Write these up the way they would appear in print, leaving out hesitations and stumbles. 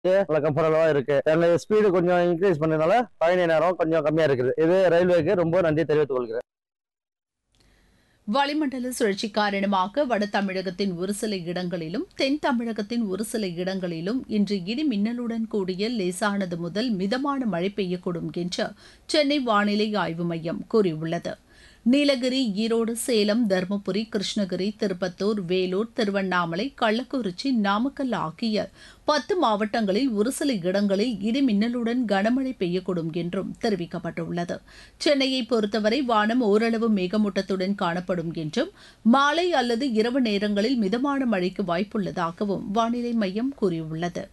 நல்ல கம்ஃபர்டபுளா இருக்கு. ஸ்பீடு கொஞ்சம் இன்க்ரீஸ் பண்ணதுனால பயண நேரம் கொஞ்சம் கம்மியா இருக்குது. இது ரயில்வேக்கு ரொம்ப நன்றி தெரிவித்துக் கொள்கிறேன். வளிமண்டல சுழற்சி காரணமாக வட தமிழகத்தின் ஒரு சில இடங்களிலும் தென் தமிழகத்தின் ஒரு சில இடங்களிலும் இன்று இடி மின்னலுடன் கூடிய லேசானது முதல் மிதமான மழை பெய்யக்கூடும் என்று சென்னை வானிலை ஆய்வு மையம் கூறியுள்ளது. நீலகிரி, ஈரோடு, சேலம், தருமபுரி, கிருஷ்ணகிரி, திருப்பத்தூர், வேலூர், திருவண்ணாமலை, கள்ளக்குறிச்சி, நாமக்கல் ஆகிய 10 மாவட்டங்களில் ஒரு சில இடங்களில் இடி மின்னலுடன் கனமழை பெய்யக்கூடும் என்றும் தெரிவிக்கப்பட்டுள்ளது. சென்னையை பொறுத்தவரை வானம் ஓரளவு மேகமூட்டத்துடன் காணப்படும் என்றும் மாலை அல்லது இரவு நேரங்களில் மிதமான மழைக்கு வாய்ப்புள்ளதாகவும் வானிலை மையம் கூறியுள்ளது.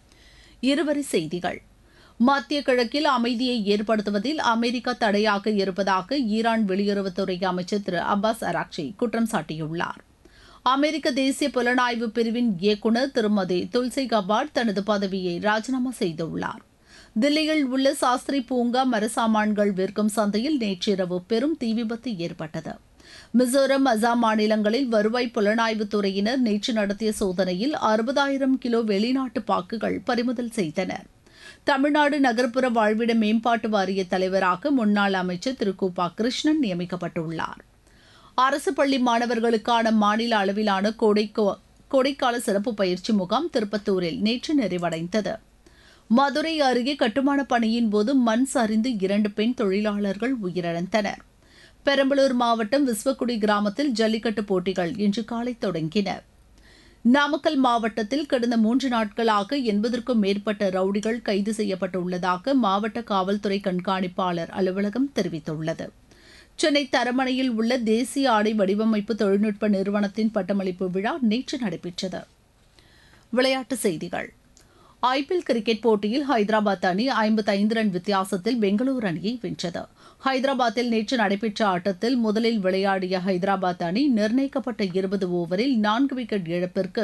இருவரி செய்திகள். மத்திய கிழக்கில் அமைதியை ஏற்படுத்துவதில் அமெரிக்கா தடையாக இருப்பதாக ஈரான் வெளியுறவுத்துறை அமைச்சர் திரு அப்பாஸ் அராக்சி குற்றம் சாட்டியுள்ளார். அமெரிக்க தேசிய புலனாய்வு பிரிவின் இயக்குநர் திருமதி துல்சி கபாட் தனது பதவியை ராஜினாமா செய்துள்ளார். தில்லியில் உள்ள சாஸ்திரி பூங்கா மரசாமான்கள் விற்கும் சந்தையில் நேற்றிரவு பெரும் தீ விபத்து ஏற்பட்டது. மிசோரம், அசாம் மாநிலங்களில் வருவாய் புலனாய்வுத் துறையினர் நேற்று நடத்திய சோதனையில் 60,000 கிலோ வெளிநாட்டு பாக்குகள் பறிமுதல் செய்தனர். தமிழ்நாடு நகர்ப்புற வாழ்விட மேம்பாட்டு வாரிய தலைவராக முன்னாள் அமைச்சர் திரு கூபா கிருஷ்ணன் நியமிக்கப்பட்டுள்ளார். அரசு பள்ளி மாணவர்களுக்கான மாநில அளவிலான கோடைக்கால சிறப்பு பயிற்சி முகாம் திருப்பத்தூரில் நேற்று நிறைவடைந்தது. மதுரை அருகே கட்டுமான பணியின் போது மண் சரிந்து 2 பெண் தொழிலாளர்கள் உயிரிழந்தனர். பெரம்பலூர் மாவட்டம் விஸ்வக்குடி கிராமத்தில் ஜல்லிக்கட்டு போட்டிகள் இன்று காலை தொடங்கின. நாமக்கல் மாவட்டத்தில் கடந்த 3 நாட்களாக 80க்கும் மேற்பட்ட ரவுடிகள் கைது செய்யப்பட்டுள்ளதாக மாவட்ட காவல்துறை கண்காணிப்பாளர் அலுவலகம் தெரிவித்துள்ளது. சென்னை தரமணையில் உள்ள தேசிய ஆடை வடிவமைப்பு தொழில்நுட்ப நிறுவனத்தின் பட்டமளிப்பு விழா நேற்று நடைபெற்றது. விளையாட்டுச் செய்திகள். ஐபிஎல் கிரிக்கெட் போட்டியில் ஹைதராபாத் அணி 55 ரன் வித்தியாசத்தில் பெங்களூரு அணியை வென்றது. ஹைதராபாத்தில் நேற்று நடைபெற்ற ஆட்டத்தில் முதலில் விளையாடிய ஹைதராபாத் அணி நிர்ணயிக்கப்பட்ட 20 ஓவரில் 4 விக்கெட் இழப்பிற்கு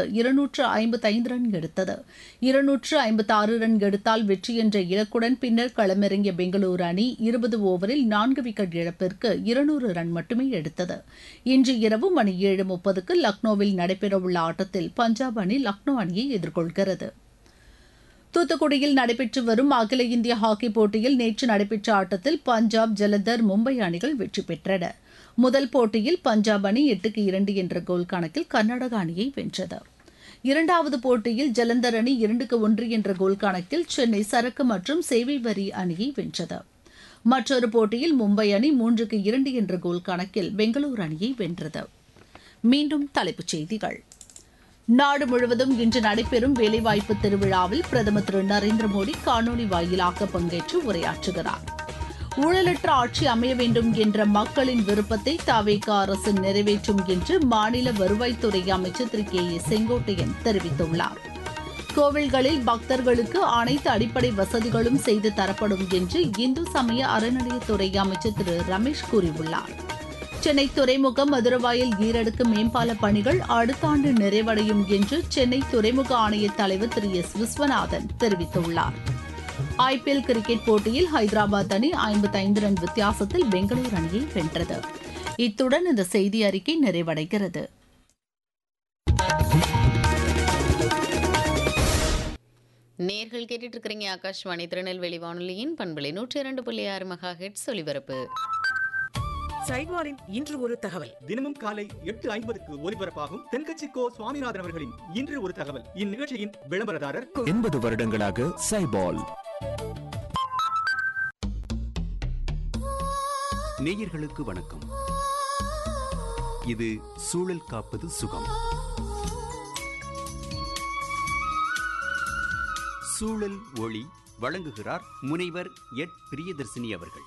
255 ரன் எடுத்தது. 256 ரன் எடுத்தால் வெற்றி என்ற இலக்குடன் பின்னர் களமிறங்கிய பெங்களூரு அணி 20 ஓவரில் 4 விக்கெட் இழப்பிற்கு 200 ரன் மட்டுமே எடுத்தது. இன்று இரவு மணி 7:30க்கு லக்னோவில் நடைபெறவுள்ள ஆட்டத்தில் பஞ்சாப் அணி லக்னோ அணியை எதிர்கொள்கிறது. தூத்துக்குடியில் நடைபெற்று வரும் அகில இந்திய ஹாக்கி போட்டியில் நேற்று நடைபெற்ற ஆட்டத்தில் பஞ்சாப், ஜலந்தர், மும்பை அணிகள் வெற்றி பெற்றன. முதல் போட்டியில் பஞ்சாப் அணி 8-2 என்ற கோல் கணக்கில் கர்நாடக அணியை வென்றது. இரண்டாவது போட்டியில் ஜலந்தர் அணி 2-1 என்ற கோல் கணக்கில் சென்னை சரக்கு மற்றும் சேவை வரி அணியை வென்றது. மற்றொரு போட்டியில் மும்பை அணி 3-2 என்ற கோல் கணக்கில் பெங்களூரு அணியை வென்றது. மீண்டும் தலைப்புச் செய்திகள். நாடு முழுவதும் இன்று நடைபெறும் வேலைவாய்ப்பு திருவிழாவில் பிரதமர் திரு நரேந்திர மோடி காணொலி வாயிலாக பங்கேற்று உரையாற்றுகிறார். ஊழலற்ற ஆட்சி அமைய வேண்டும் என்ற மக்களின் விருப்பத்தை தவேக அரசு நிறைவேற்றும் என்று மாநில வருவாய்த்துறை அமைச்சர் திரு கே ஏ செங்கோட்டையன் தெரிவித்துள்ளார். கோவில்களில் பக்தர்களுக்கு அனைத்து அடிப்படை வசதிகளும் செய்து தரப்படும் என்று இந்து சமய அறநிலையத்துறை அமைச்சர் திரு ரமேஷ் கூறியுள்ளார். சென்னை துறைமுகம் மதுரவாயல் ஈரடுக்கு மேம்பால பணிகள் அடுத்த ஆண்டு நிறைவடையும் என்று சென்னை துறைமுக ஆணைய தலைவர் திரு எஸ் விஸ்வநாதன் தெரிவித்துள்ளார். ஐபிஎல் கிரிக்கெட் போட்டியில் ஹைதராபாத் அணி 55 ரன் வித்தியாசத்தில் பெங்களூரு அணியை வென்றது. இத்துடன் இந்த செய்தி அறிக்கை நிறைவடைகிறது. நேர்கள் கேட்டுட்டு இருக்கிறீங்க ஆகாஷ்வாணி திருநெல்வேலி வானொலியின் பண்பலை 102.6 மெகாஹெர்ட்ஸ் ஒலிபரப்பு. சைட்வாரின் இன்று ஒரு தகவல். தினமும் காலை 8:50க்கு ஒலிபரப்பாகும் தென்கட்சி கோ சுவாமிநாதன் அவர்களின் இன்று ஒரு தகவல். இந்நிகழ்ச்சியின் விளம்பரதாரர் 80 வருடங்களாக சைபால். நேயர்களுக்கு வணக்கம். இது சூழல் காப்பது சுகம். சூழல் ஒளி வழங்குகிறார் முனைவர் எட் பிரியதர்சினி அவர்கள்.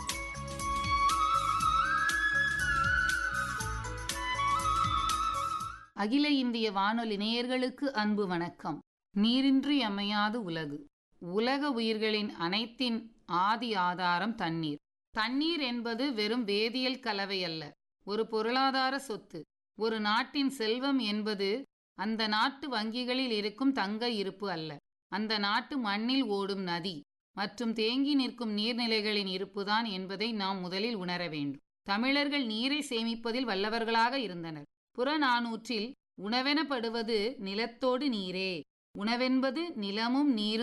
அகில இந்திய வானொலி நேயர்களுக்கு அன்பு வணக்கம். நீரின்றி அமையாது உலகு. உலக உயிர்களின் அனைத்தின் ஆதி ஆதாரம் தண்ணீர். தண்ணீர் என்பது வெறும் வேதியியல் கலவை அல்ல, ஒரு பொருளாதார சொத்து. ஒரு நாட்டின் செல்வம் என்பது அந்த நாட்டு வங்கிகளில் இருக்கும் தங்க இருப்பு அல்ல, அந்த நாட்டு மண்ணில் ஓடும் நதி மற்றும் தேங்கி நிற்கும் நீர்நிலைகளின் இருப்புதான் என்பதை நாம் முதலில் உணர வேண்டும். தமிழர்கள் நீரை சேமிப்பதில் வல்லவர்களாக இருந்தனர். புறநானூற்றில் உணவெனப்படுவது நிலத்தோடு நீரே, உணவென்பது நிலமும் நீரும்